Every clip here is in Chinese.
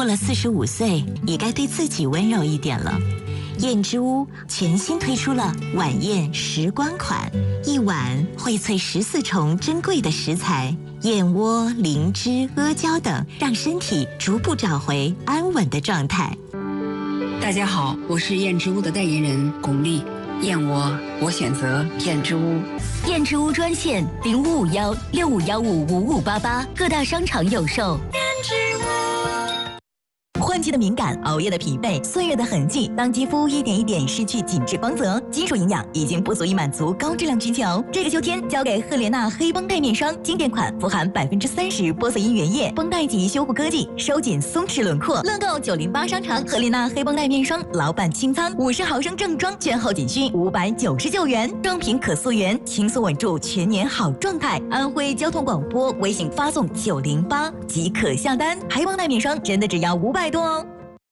过了45岁，也该对自己温柔一点了。燕之屋全新推出了晚宴时光款，一碗荟萃14重珍贵的食材，燕窝、灵芝、阿胶等，让身体逐步找回安稳的状态。 大家好，我是燕之屋的代言人巩俐。燕窝，我选择燕之屋。 燕之屋专线0551651588，各大商场有售。燕之屋。换季的敏感，熬夜的疲惫，岁月的痕迹，当肌肤一点一点失去紧致光泽，金属营养已经不足以满足高质量需求。这个秋天，交给赫莲娜黑绷带面霜，经典款，富含30%玻色因原液，绷带级修护科技，收紧松弛轮廓。乐购908商场赫莲娜黑绷带面霜老板清仓，50毫升正装，券后仅需599元，正品可溯源，轻松稳住全年好状态。安徽交通广播微信发送908即可下单，黑绷带面霜真的只要500多哦。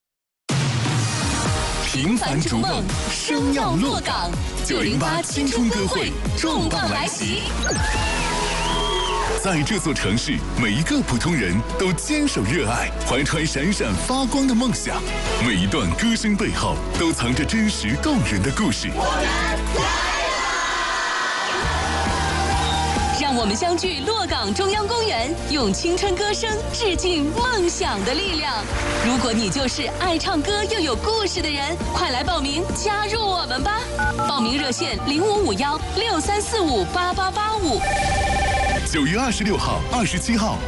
平凡逐梦，生要落岗。908青春歌会重磅来袭！在这座城市，每一个普通人都坚守热爱，怀揣闪闪发光的梦想。每一段歌声背后，都藏着真实动人的故事。 我们来了！ 让我们相聚洛岗中央公园，用青春歌声致敬梦想的力量。如果你就是爱唱歌又有故事的人，快来报名加入我们吧！报名热线055163458885。 9月26号、27号，